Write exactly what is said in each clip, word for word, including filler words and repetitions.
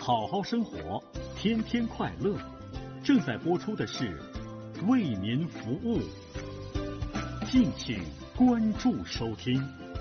好好生活，天天快乐。正在播出的是为您服务，敬请关注收听。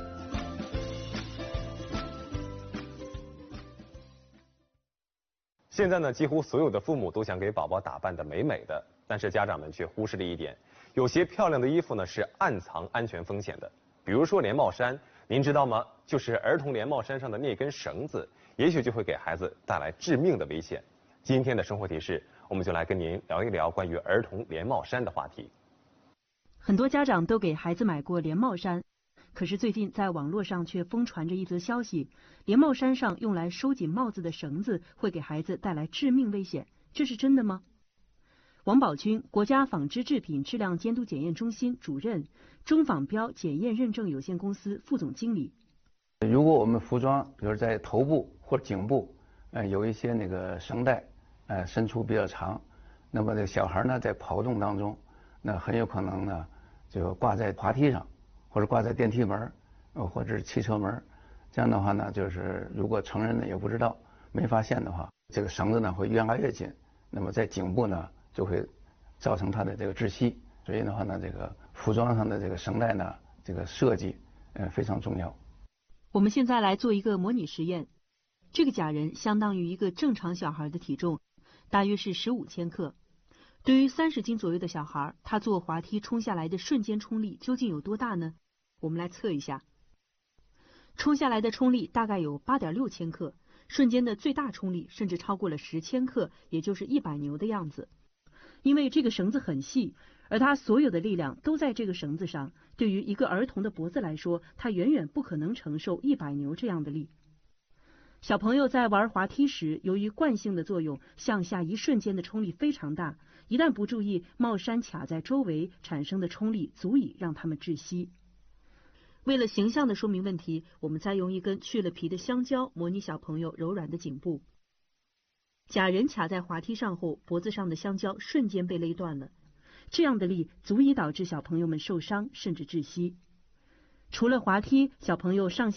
现在呢，几乎所有的父母都想给宝宝打扮得美美的，但是家长们却忽视了一点，有些漂亮的衣服呢是暗藏安全风险的。比如说连帽衫，您知道吗？就是儿童连帽衫上的那根绳子，也许就会给孩子带来致命的危险。今天的生活提示，我们就来跟您聊一聊关于儿童连帽衫的话题。 很多家长都给孩子买过连帽衫，可是最近在网络上却疯传着一则消息，连帽衫上用来收紧帽子的绳子会给孩子带来致命危险，这是真的吗？王宝军，国家纺织制品质量监督检验中心主任，中纺标检验认证有限公司副总经理。 如果我们服装，比如在头部或者颈部，呃，有一些那个绳带，呃，伸出比较长，那么这个小孩呢在跑动当中，那很有可能呢就挂在滑梯上，或者挂在电梯门，呃，或者是汽车门，这样的话呢，就是如果成人呢也不知道，没发现的话，这个绳子呢会越拉越紧，那么在颈部呢就会造成他的这个窒息。所以的话呢，这个服装上的这个绳带呢，这个设计呃非常重要。 我们现在来做一个模拟实验，这个假人相当于一个正常小孩的体重，大约是十五千克。对于三十斤左右的小孩，他坐滑梯冲下来的瞬间冲力究竟有多大呢？我们来测一下。冲下来的冲力大概有 八点六千克，瞬间的最大冲力甚至超过了十千克，也就是一百牛的样子。因为这个绳子很细，而它所有的力量都在这个绳子上，对于一个儿童的脖子来说，它远远不可能承受一百牛这样的力。小朋友在玩滑梯时，由于惯性的作用，向下一瞬间的冲力非常大，一旦不注意，帽衫卡在周围产生的冲力足以让他们窒息。为了形象的说明问题，我们再用一根去了皮的香蕉模拟小朋友柔软的颈部。假人卡在滑梯上后，脖子上的香蕉瞬间被勒断了，这样的力足以导致小朋友们受伤甚至窒息。除了滑梯，小朋友上下